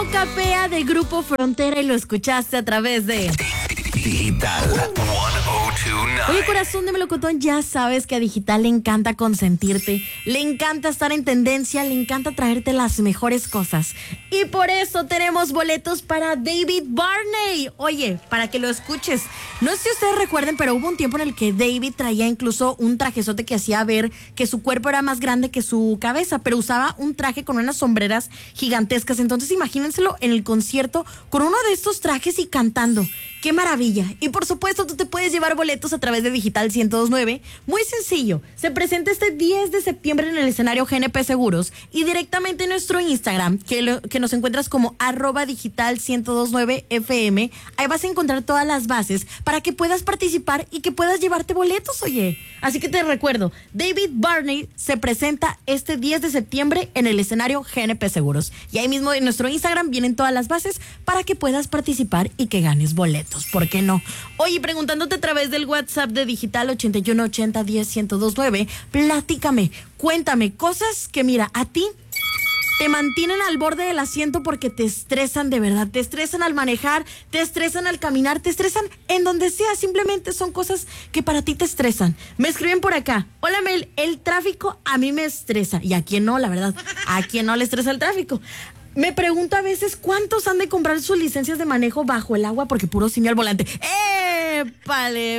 Capea de Grupo Frontera y lo escuchaste a través de Digital 1029. Oye, corazón de melocotón, ya sabes que a Digital le encanta consentirte, le encanta estar en tendencia, le encanta traerte las mejores cosas. Y por eso tenemos boletos para David Barney. Oye, para que lo escuches. No sé si ustedes recuerden, pero hubo un tiempo en el que David traía incluso un trajezote que hacía ver que su cuerpo era más grande que su cabeza, pero usaba un traje con unas sombreras gigantescas. Entonces imagínenselo en el concierto con uno de estos trajes y cantando. ¡Qué maravilla! Y por supuesto, tú te puedes llevar boletos a través de Digital 1029. Muy sencillo. Se presenta este 10 de septiembre en el escenario GNP Seguros y directamente en nuestro Instagram, que nos encuentras como @digital 1029 FM. Ahí vas a encontrar todas las bases para que puedas participar y que puedas llevarte boletos, oye. Así que te recuerdo, David Barney se presenta este 10 de septiembre en el escenario GNP Seguros. Y ahí mismo en nuestro Instagram vienen todas las bases para que puedas participar y que ganes boletos. ¿Por qué no? Oye, preguntándote a través del WhatsApp de Digital 8180101029, platícame, cuéntame cosas que, mira, a ti te mantienen al borde del asiento porque te estresan de verdad, te estresan al manejar, te estresan al caminar, te estresan en donde sea, simplemente son cosas que para ti te estresan. Me escriben por acá: hola Mel, el tráfico a mí me estresa. Y a quién no, la verdad, a quién no le estresa el tráfico. Me pregunto a veces cuántos han de comprar sus licencias de manejo bajo el agua porque puro simio al volante. Pale.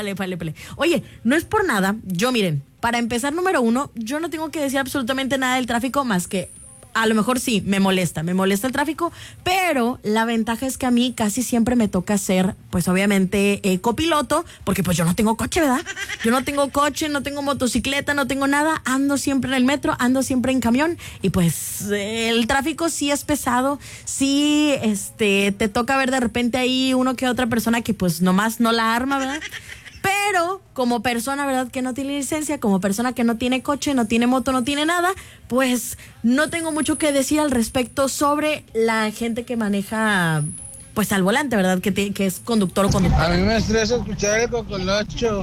Oye, no es por nada. Yo, miren, para empezar, número uno, yo no tengo que decir absolutamente nada del tráfico más que a lo mejor sí, me molesta el tráfico, pero la ventaja es que a mí casi siempre me toca ser, pues obviamente, copiloto, porque pues yo no tengo coche, ¿verdad? Yo no tengo coche, no tengo motocicleta, no tengo nada, ando siempre en el metro, ando siempre en camión, y pues el tráfico sí es pesado, sí, te toca ver de repente ahí uno que otra persona que pues nomás no la arma, ¿verdad? Pero como persona, ¿verdad?, que no tiene licencia, como persona que no tiene coche, no tiene moto, no tiene nada, pues no tengo mucho que decir al respecto sobre la gente que maneja, pues al volante, ¿verdad?, que es conductor o conductora. A mí me estresa escuchar el Cocolocho.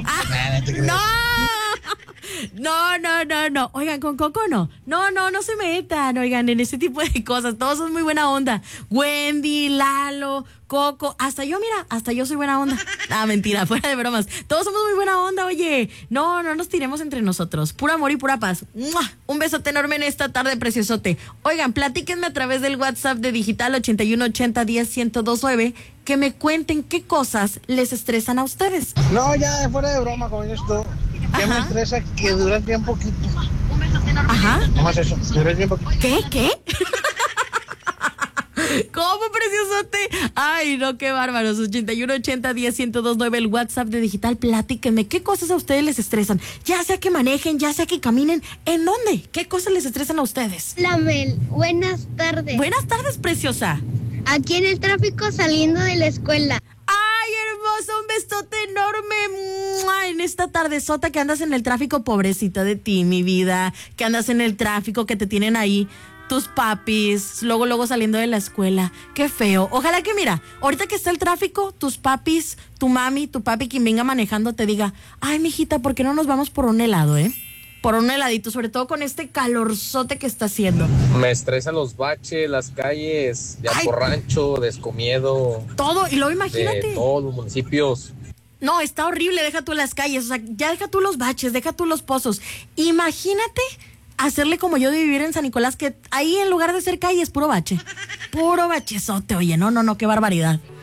No. Oigan, con Coco no se metan, oigan, en ese tipo de cosas. Todos son muy buena onda. Wendy, Lalo, Coco, hasta yo soy buena onda. Mentira, fuera de bromas. Todos somos muy buena onda, oye. No nos tiremos entre nosotros. Puro amor y pura paz. ¡Mua! Un besote enorme en esta tarde, preciosote. Oigan, platíquenme a través del WhatsApp de Digital 8180101029 que me cuenten qué cosas les estresan a ustedes. No, ya fuera de broma con esto. ¿Qué me estresa? Que duras bien poquito. Ajá. ¿Cómo es eso? Duras bien poquito. ¿Qué? ¿Cómo, preciosote? Ay, no, qué bárbaros. 8180101029, el WhatsApp de Digital. Platíquenme, ¿qué cosas a ustedes les estresan? Ya sea que manejen, ya sea que caminen. ¿En dónde? ¿Qué cosas les estresan a ustedes? Hola, Mel. Buenas tardes. Buenas tardes, preciosa. Aquí en el tráfico saliendo de la escuela. ¡Ay, hermosa! Un besote enorme. ¡Mua! En esta tardezota que andas en el tráfico, pobrecita de ti, mi vida. Que andas en el tráfico, que te tienen ahí tus papis, luego saliendo de la escuela. Qué feo. Ojalá que, mira, ahorita que está el tráfico, tus papis, tu mami, tu papi, quien venga manejando, te diga: ay, mijita, ¿por qué no nos vamos por un helado, por un heladito, sobre todo con este calorzote que está haciendo? Me estresan los baches, las calles de Aporrancho, de Escomiedo. Todo, y luego imagínate. De todos los municipios. No, está horrible, deja tú las calles, o sea, ya deja tú los baches, deja tú los pozos. Imagínate hacerle como yo de vivir en San Nicolás, que ahí en lugar de ser calle es puro bache. Puro bachezote, oye, no, qué barbaridad.